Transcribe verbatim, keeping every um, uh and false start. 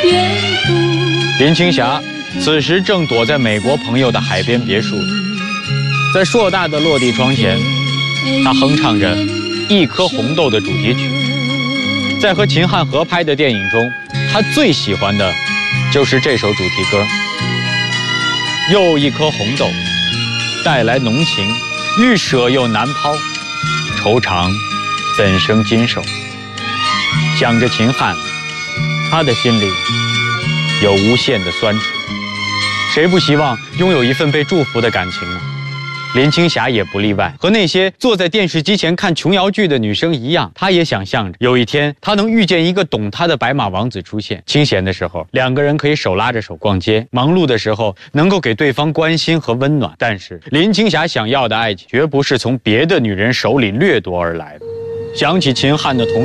林青霞此时正躲在美国朋友的海边别墅里，在硕大的落地窗前，她哼唱着《一颗红豆》的主题曲。在和秦汉合拍的电影中，她最喜欢的就是这首主题歌。又一颗红豆，带来浓情，欲舍又难抛，愁肠怎生经受？想着秦汉，他的心里有无限的酸楚。谁不希望拥有一份被祝福的感情呢？林青霞也不例外，和那些坐在电视机前看琼瑶剧的女生一样，她也想象着有一天她能遇见一个懂她的白马王子出现。清闲的时候，两个人可以手拉着手逛街；忙碌的时候，能够给对方关心和温暖。但是林青霞想要的爱情，绝不是从别的女人手里掠夺而来的。想起秦汉的同